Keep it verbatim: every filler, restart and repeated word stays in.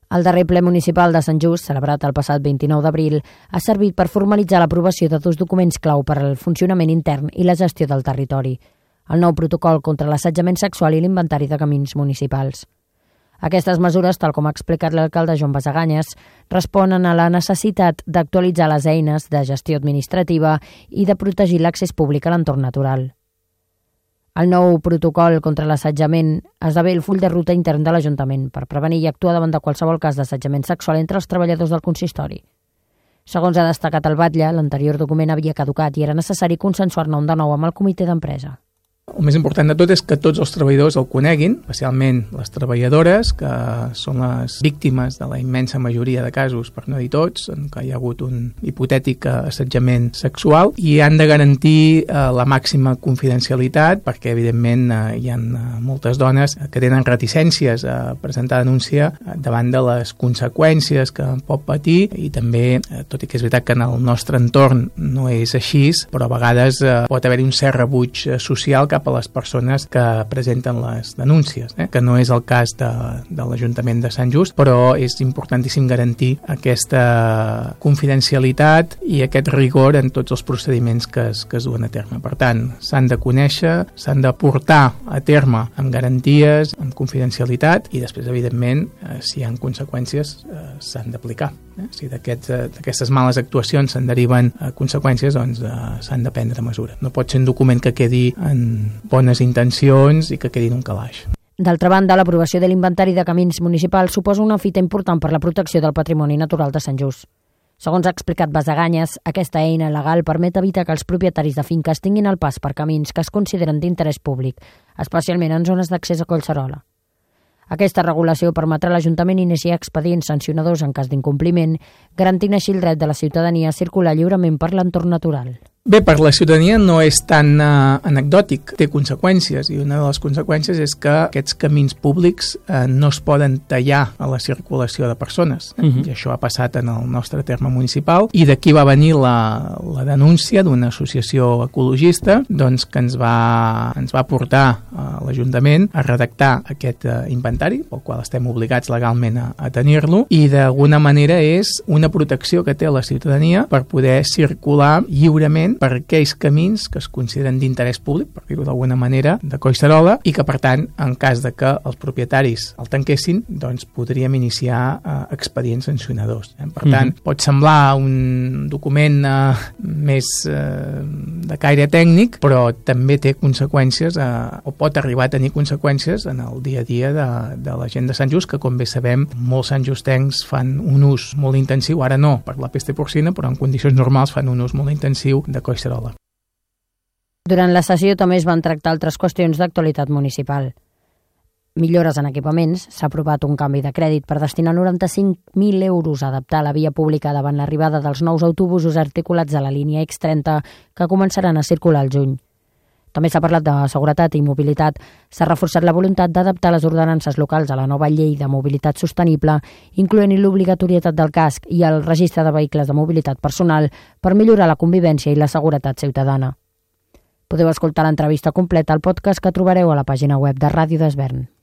El darrer ple municipal de Sant Just, celebrat el passat vint-i-nou d'abril, ha servit per formalitzar l'aprovació de dos documents clau per al funcionament intern i la gestió del territori, el nou protocol contra l'assetjament sexual i l'inventari de camins municipals. Aquestes mesures, tal com ha explicat l'alcalde Joan Basaganyes, responen a la necessitat d'actualitzar les eines de gestió administrativa i de protegir l'accés públic a l'entorn natural. El nou protocol contra l'assetjament esdevé el full de ruta intern de l'Ajuntament per prevenir i actuar davant de qualsevol cas d'assetjament sexual entre els treballadors del consistori. Segons ha destacat el batlle, l'anterior document havia caducat i era necessari consensuar-ne un de nou amb el comitè d'empresa. El més important de tot és que tots els treballadors el coneguin, especialment les treballadores, que són les víctimes de la immensa majoria de casos, per no dir tots, en què hi ha hagut un hipotètic assetjament sexual, i han de garantir eh, la màxima confidencialitat, perquè evidentment eh, hi ha moltes dones que tenen reticències a presentar denúncia davant de les conseqüències que pot patir, i també, eh, tot i que és veritat que en el nostre entorn no és així, però a vegades eh, pot haver-hi un cert rebuig eh, social cap a les persones que presenten les denúncies, eh? que no és el cas de, de l'Ajuntament de Sant Just, però és importantíssim garantir aquesta confidencialitat i aquest rigor en tots els procediments que es, que es duen a terme. Per tant, s'han de conèixer, s'han de portar a terme amb garanties, amb confidencialitat i després, evidentment, eh, si hi ha conseqüències, eh, s'han d'aplicar. Eh? Si d'aquest, eh, d'aquestes males actuacions se'n deriven eh, conseqüències, doncs eh, s'han de prendre mesura. No pot ser un document que quedi en bones intencions i que quedi en un calaix. D'altra banda, l'aprovació de l'inventari de camins municipals suposa una fita important per la protecció del patrimoni natural de Sant Just. Segons ha explicat Basaganyes, aquesta eina legal permet evitar que els propietaris de finques tinguin el pas per camins que es consideren d'interès públic, especialment en zones d'accés a Collserola. Aquesta regulació permetrà a l'Ajuntament iniciar expedients sancionadors en cas d'incompliment, garantint així el dret de la ciutadania a circular lliurement per l'entorn natural. Bé, per la ciutadania no és tan uh, anecdòtic, té conseqüències, i una de les conseqüències és que aquests camins públics uh, no es poden tallar a la circulació de persones. Uh -huh. I això ha passat en el nostre terme municipal, i d'aquí va venir la, la denúncia d'una associació ecologista doncs, que ens va, ens va portar a l'Ajuntament a redactar aquest uh, inventari, pel qual estem obligats legalment a, a tenir-lo, i d'alguna manera és una protecció que té la ciutadania per poder circular lliurement per aquells camins que es consideren d'interès públic, per dir-ho d'alguna manera, de Collserola, i que, per tant, en cas de que els propietaris el tanquessin, doncs podríem iniciar eh, expedients sancionadors. Eh? Per tant, mm-hmm. pot semblar un document eh, més eh, de caire tècnic, però també té conseqüències, eh, o pot arribar a tenir conseqüències en el dia a dia de, de la gent de Sant Just, que, com bé sabem, molts santjustencs fan un ús molt intensiu, ara no, per la pesta porcina, però en condicions normals fan un ús molt intensiu de Collserola. Durant la sessió també es van tractar altres qüestions d'actualitat municipal. Millores en equipaments, s'ha aprovat un canvi de crèdit per destinar noranta-cinc mil euros a adaptar la via pública davant l'arribada dels nous autobusos articulats a la línia X trenta que començaran a circular al juny. També s'ha parlat de seguretat i mobilitat. S'ha reforçat la voluntat d'adaptar les ordenances locals a la nova llei de mobilitat sostenible, incloent-hi l'obligatorietat del casc i el registre de vehicles de mobilitat personal per millorar la convivència i la seguretat ciutadana. Podeu escoltar l'entrevista completa al podcast que trobareu a la pàgina web de Ràdio d'Esvern.